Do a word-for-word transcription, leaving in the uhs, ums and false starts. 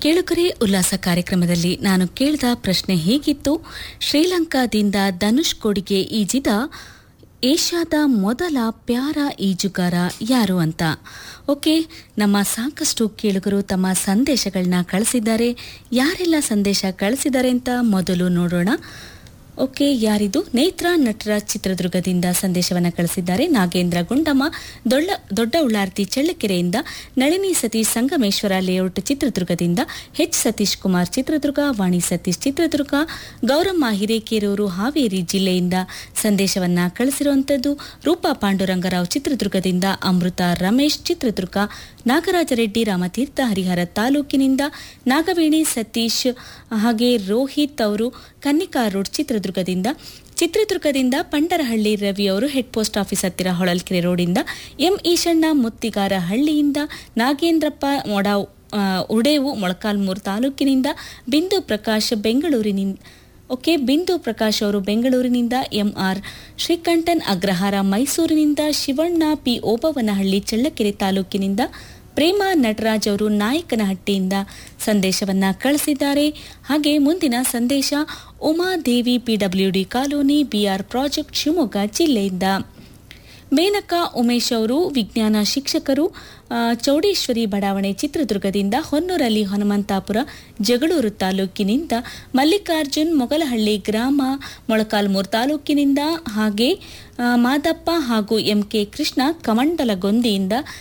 ಕೇಳುಗರೆ ಉಲ್ಲಾಸ ಕಾರ್ಯಕ್ರಮದಲ್ಲಿ ನಾನು ಕೇಳಿದ ಪ್ರಶ್ನೆ ಹೀಗಿತ್ತು: ಶ್ರೀಲಂಕಾದಿಂದ ಧನುಷ್ಕೋಡಿಗೆ ಈಜಿದ ಏಷ್ಯಾದ ಮೊದಲ ಪ್ಯಾರಾ ಈಜುಗಾರ ಯಾರು ಅಂತ. ಓಕೆ, ನಮ್ಮ ಸಾಕಷ್ಟು ಕೇಳುಗರು ತಮ್ಮ ಸಂದೇಶಗಳನ್ನ ಕಳಿಸಿದ್ದಾರೆ. ಯಾರೆಲ್ಲ ಸಂದೇಶ ಕಳಿಸಿದ್ದಾರೆ ಅಂತ ಮೊದಲು ನೋಡೋಣ. ಓಕೆ, ಯಾರಿದು? ನೇತ್ರ ನಟರಾಜ್ ಚಿತ್ರದುರ್ಗದಿಂದ ಸಂದೇಶವನ್ನು ಕಳಿಸಿದ್ದಾರೆ. ನಾಗೇಂದ್ರ ಗುಂಡಮ್ಮ ದೊಡ್ಡ ದೊಡ್ಡ ಉಳ್ಳಾರ್ತಿ ಚಳ್ಳಕೆರೆಯಿಂದ, ನಳಿನಿ ಸತೀಶ್ ಸಂಗಮೇಶ್ವರ ಲೇಔಟ್ ಚಿತ್ರದುರ್ಗದಿಂದ, ಎಚ್ ಸತೀಶ್ ಕುಮಾರ್ ಚಿತ್ರದುರ್ಗ, ವಾಣಿ ಸತೀಶ್ ಚಿತ್ರದುರ್ಗ, ಗೌರಮ್ಮ ಹಿರೇಕೆರೂರು ಹಾವೇರಿ ಜಿಲ್ಲೆಯಿಂದ ಸಂದೇಶವನ್ನು ಕಳಿಸಿರುವಂಥದ್ದು. ರೂಪಾ ಪಾಂಡುರಂಗರಾವ್ ಚಿತ್ರದುರ್ಗದಿಂದ, ಅಮೃತ ರಮೇಶ್ ಚಿತ್ರದುರ್ಗ, ನಾಗರಾಜ ರೆಡ್ಡಿ ರಾಮತೀರ್ಥ ಹರಿಹರ ತಾಲೂಕಿನಿಂದ, ನಾಗವೇಣಿ ಸತೀಶ್ ಹಾಗೆ ರೋಹಿತ್ ಅವರು ಕನ್ನಿಕಾ ರೋಡ್ ಚಿತ್ರದುರ್ಗದಿಂದ, ಚಿತ್ರದುರ್ಗದಿಂದ ಪಂಡರಹಳ್ಳಿ ರವಿ ಅವರು ಹೆಡ್ ಪೋಸ್ಟ್ ಆಫೀಸ್ ಹತ್ತಿರ ಹೊಳಲ್ಕೆರೆ ರೋಡಿಂದ, ಎಂ ಈಶಣ್ಣ ಮುತ್ತಿಗಾರ ಹಳ್ಳಿಯಿಂದ, ನಾಗೇಂದ್ರಪ್ಪ ಮೊಡ ಉಡೇವು ಮೊಳಕಾಲ್ಮೂರು ತಾಲೂಕಿನಿಂದ, ಬಿಂದು ಪ್ರಕಾಶ್ ಬೆಂಗಳೂರಿನಿಂದ ಓಕೆ ಬಿಂದು ಪ್ರಕಾಶ್ ಅವರು ಬೆಂಗಳೂರಿನಿಂದ, ಎಂಆರ್ ಶ್ರೀಕಂಠನ್ ಅಗ್ರಹಾರ ಮೈಸೂರಿನಿಂದ, ಶಿವಣ್ಣ ಪಿ ಓಬವನಹಳ್ಳಿ ಚಳ್ಳಕೆರೆ ತಾಲೂಕಿನಿಂದ, ಪ್ರೇಮಾ ನಟರಾಜ್ ಅವರು ನಾಯಕನಹಟ್ಟಿಯಿಂದ ಸಂದೇಶವನ್ನು ಕಳಿಸಿದ್ದಾರೆ. ಹಾಗೆ ಮುಂದಿನ ಸಂದೇಶ Umadevi PWD colony B R project Shivamogga ಜಿಲ್ಲೆಯಿಂದ. ಮೇನಕಾ ಉಮೇಶ್ ಅವರು ವಿಜ್ಞಾನ ಶಿಕ್ಷಕರು, ಚೌಡೇಶ್ವರಿ ಬಡಾವಣೆ ಚಿತ್ರದುರ್ಗದಿಂದ, ಹೊನ್ನೂರಲ್ಲಿ ಹನುಮಂತಾಪುರ ಜಗಳೂರು ತಾಲೂಕಿನಿಂದ, ಮಲ್ಲಿಕಾರ್ಜುನ್ ಮೊಗಲಹಳ್ಳಿ ಗ್ರಾಮ ಮೊಳಕಾಲ್ಮೂರು ತಾಲೂಕಿನಿಂದ, ಹಾಗೆ ಮಾದಪ್ಪ ಹಾಗೂ ಎಂಕೆ ಕೃಷ್ಣ ಕಮಂಡಲಗೊಂದಿಯಿಂದ